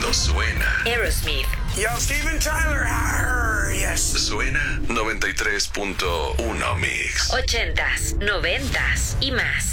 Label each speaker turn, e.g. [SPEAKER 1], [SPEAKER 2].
[SPEAKER 1] cuando suena
[SPEAKER 2] Aerosmith.
[SPEAKER 3] Yo, Steven Tyler. Yes.
[SPEAKER 1] Suena 93.1 Mix.
[SPEAKER 2] 80s, 90s y más.